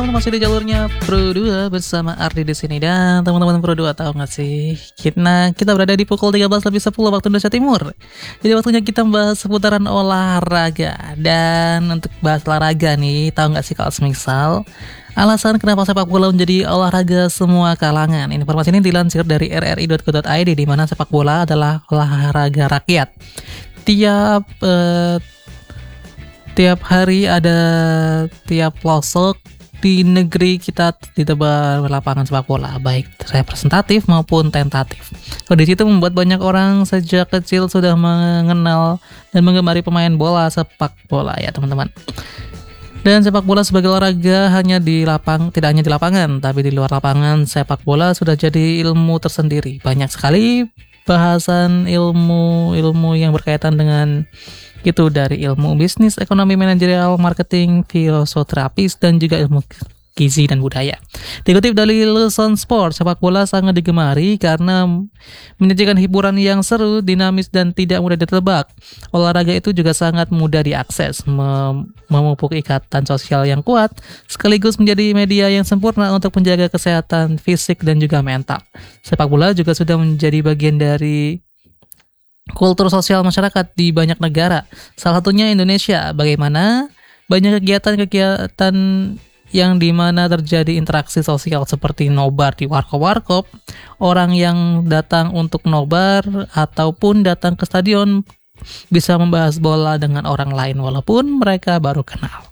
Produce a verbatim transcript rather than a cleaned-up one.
Masih di jalurnya Pro dua bersama Ardi di sini. Dan teman-teman Pro dua tahu nggak sih, kita kita berada di pukul tiga belas lebih sepuluh waktu Indonesia Timur. Jadi waktunya kita bahas seputaran olahraga. Dan untuk bahas olahraga nih, tahu nggak sih kalau semisal alasan kenapa sepak bola menjadi olahraga semua kalangan? Informasi ini dilansir dari r r i dot co dot i d, di mana sepak bola adalah olahraga rakyat. Tiap eh, tiap hari ada tiap pelosok di negeri kita ditebar lapangan sepak bola, baik representatif maupun tentatif. Kondisi itu membuat banyak orang sejak kecil sudah mengenal dan menggemari pemain bola sepak bola ya teman-teman. Dan sepak bola sebagai olahraga hanya di lapang, tidak hanya di lapangan, tapi di luar lapangan sepak bola sudah jadi ilmu tersendiri. Banyak sekali bahasan ilmu-ilmu yang berkaitan dengan itu, dari ilmu bisnis, ekonomi, manajerial, marketing, filosoterapis, dan juga ilmu gizi dan budaya. Dikutip dari Luzon Sport, sepak bola sangat digemari karena menyajikan hiburan yang seru, dinamis, dan tidak mudah ditebak. Olahraga itu juga sangat mudah diakses, mem- memupuk ikatan sosial yang kuat, sekaligus menjadi media yang sempurna untuk menjaga kesehatan fisik dan juga mental. Sepak bola juga sudah menjadi bagian dari kultur sosial masyarakat di banyak negara, salah satunya Indonesia. Bagaimana banyak kegiatan-kegiatan yang dimana terjadi interaksi sosial seperti nobar di warkop-warkop, orang yang datang untuk nobar ataupun datang ke stadion bisa membahas bola dengan orang lain walaupun mereka baru kenal.